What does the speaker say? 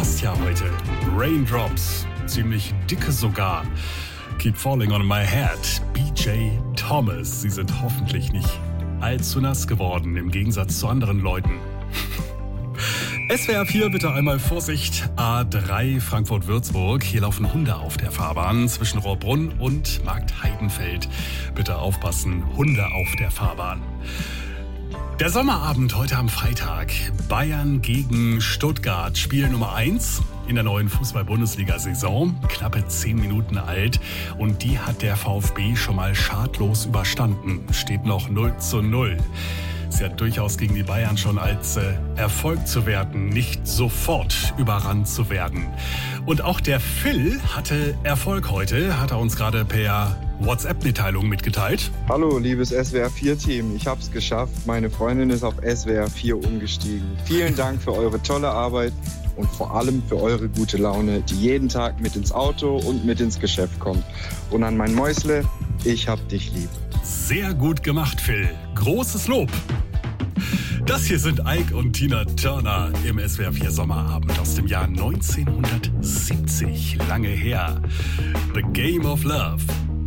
passt ja heute. Raindrops, ziemlich dicke sogar. Keep Falling on My Head, BJ Thomas. Sie sind hoffentlich nicht allzu nass geworden, im Gegensatz zu anderen Leuten. SWR 4, bitte einmal Vorsicht. A3 Frankfurt-Würzburg. Hier laufen Hunde auf der Fahrbahn zwischen Rohrbrunn und Marktheidenfeld. Bitte aufpassen, Hunde auf der Fahrbahn. Der Sommerabend heute am Freitag. Bayern gegen Stuttgart. Spiel Nummer 1 in der neuen Fußball-Bundesliga-Saison. Knappe 10 Minuten alt. Und die hat der VfB schon mal schadlos überstanden. Steht noch 0:0. Ist ja durchaus gegen die Bayern schon als Erfolg zu werten, nicht sofort überrannt zu werden. Und auch der Phil hatte Erfolg heute, hat er uns gerade per WhatsApp-Mitteilung mitgeteilt. Hallo, liebes SWR4-Team. Ich hab's geschafft. Meine Freundin ist auf SWR4 umgestiegen. Vielen Dank für eure tolle Arbeit und vor allem für eure gute Laune, die jeden Tag mit ins Auto und mit ins Geschäft kommt. Und an mein Mäusle, ich hab dich lieb. Sehr gut gemacht, Phil. Großes Lob. Das hier sind Ike und Tina Turner im SWR4 Sommerabend aus dem Jahr 1970. Lange her. The Game of Love.